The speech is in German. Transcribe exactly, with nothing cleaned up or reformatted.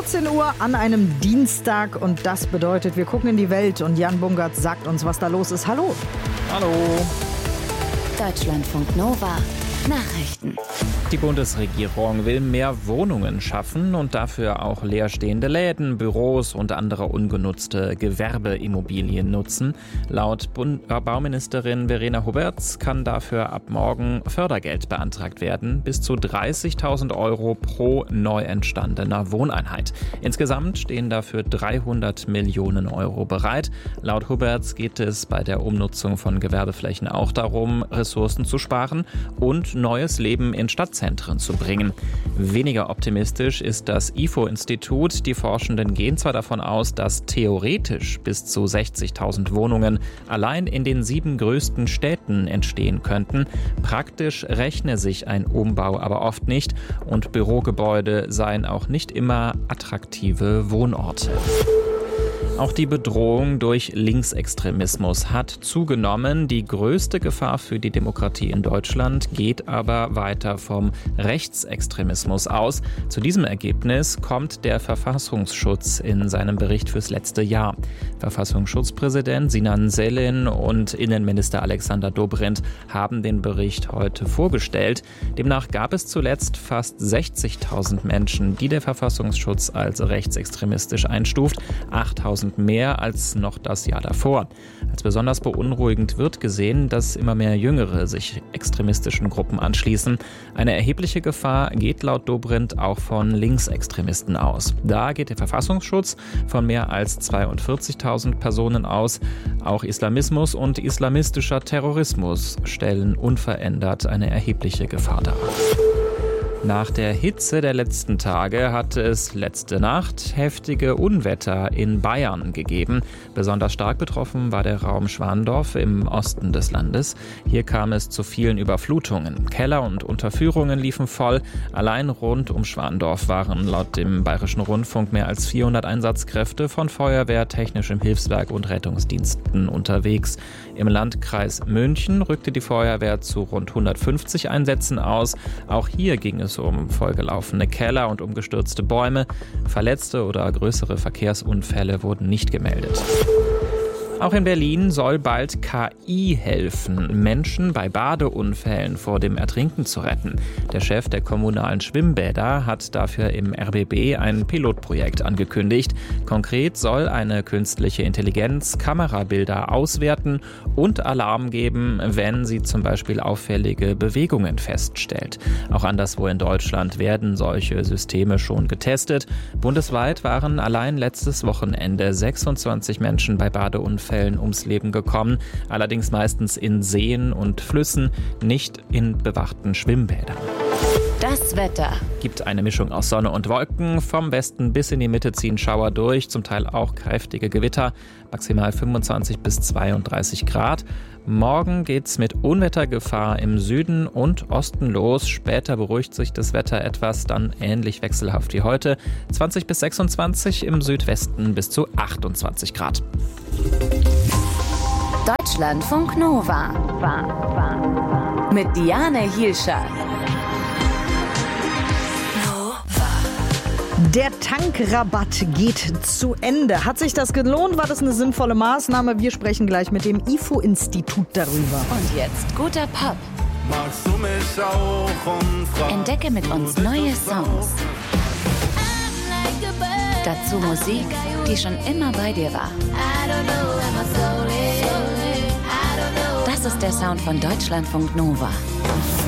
vierzehn Uhr an einem Dienstag und das bedeutet, wir gucken in die Welt und Jan Bungert sagt uns, was da los ist. Hallo. Hallo. Deutschlandfunk Nova. Nachrichten. Die Bundesregierung will mehr Wohnungen schaffen und dafür auch leerstehende Läden, Büros und andere ungenutzte Gewerbeimmobilien nutzen. Laut Bund- Bauministerin Verena Huberts kann dafür ab morgen Fördergeld beantragt werden, bis zu dreißigtausend Euro pro neu entstandener Wohneinheit. Insgesamt stehen dafür dreihundert Millionen Euro bereit. Laut Huberts geht es bei der Umnutzung von Gewerbeflächen auch darum, Ressourcen zu sparen und neues Leben in Stadtzentren zu bringen. Weniger optimistisch ist das I F O-Institut. Die Forschenden gehen zwar davon aus, dass theoretisch bis zu sechzigtausend Wohnungen allein in den sieben größten Städten entstehen könnten. Praktisch rechne sich ein Umbau aber oft nicht und Bürogebäude seien auch nicht immer attraktive Wohnorte. Auch die Bedrohung durch Linksextremismus hat zugenommen. Die größte Gefahr für die Demokratie in Deutschland geht aber weiter vom Rechtsextremismus aus. Zu diesem Ergebnis kommt der Verfassungsschutz in seinem Bericht fürs letzte Jahr. Verfassungsschutzpräsident Sinan Selin und Innenminister Alexander Dobrindt haben den Bericht heute vorgestellt. Demnach gab es zuletzt fast sechzigtausend Menschen, die der Verfassungsschutz als rechtsextremistisch einstuft. achttausend mehr als noch das Jahr davor. Als besonders beunruhigend wird gesehen, dass immer mehr Jüngere sich extremistischen Gruppen anschließen. Eine erhebliche Gefahr geht laut Dobrindt auch von Linksextremisten aus. Da geht der Verfassungsschutz von mehr als zweiundvierzigtausend Personen aus. Auch Islamismus und islamistischer Terrorismus stellen unverändert eine erhebliche Gefahr dar. Nach der Hitze der letzten Tage hat es letzte Nacht heftige Unwetter in Bayern gegeben. Besonders stark betroffen war der Raum Schwandorf im Osten des Landes. Hier kam es zu vielen Überflutungen. Keller und Unterführungen liefen voll. Allein rund um Schwandorf waren laut dem Bayerischen Rundfunk mehr als vierhundert Einsatzkräfte von Feuerwehr, Technischem Hilfswerk und Rettungsdiensten unterwegs. Im Landkreis München rückte die Feuerwehr zu rund hundertfünfzig Einsätzen aus. Auch hier ging es um vollgelaufene Keller und umgestürzte Bäume. Verletzte oder größere Verkehrsunfälle wurden nicht gemeldet. Auch in Berlin soll bald K I helfen, Menschen bei Badeunfällen vor dem Ertrinken zu retten. Der Chef der kommunalen Schwimmbäder hat dafür im R B B ein Pilotprojekt angekündigt. Konkret soll eine künstliche Intelligenz Kamerabilder auswerten und Alarm geben, wenn sie zum Beispiel auffällige Bewegungen feststellt. Auch anderswo in Deutschland werden solche Systeme schon getestet. Bundesweit waren allein letztes Wochenende sechsundzwanzig Menschen bei Badeunfällen ums Leben gekommen, allerdings meistens in Seen und Flüssen, nicht in bewachten Schwimmbädern. Das Wetter. Gibt eine Mischung aus Sonne und Wolken. Vom Westen bis in die Mitte ziehen Schauer durch, zum Teil auch kräftige Gewitter. Maximal fünfundzwanzig bis zweiunddreißig Grad. Morgen geht's mit Unwettergefahr im Süden und Osten los. Später beruhigt sich das Wetter etwas, dann ähnlich wechselhaft wie heute. zwanzig bis sechsundzwanzig, im Südwesten bis zu achtundzwanzig Grad. Deutschlandfunk Nova. Mit Diane Hielscher. Der Tankrabatt geht zu Ende. Hat sich das gelohnt? War das eine sinnvolle Maßnahme? Wir sprechen gleich mit dem I F O-Institut darüber. Und jetzt guter Pop. Magst du mich auch umfragen? Entdecke mit uns neue Songs. Dazu Musik, die schon immer bei dir war. Das ist der Sound von Deutschlandfunk Nova.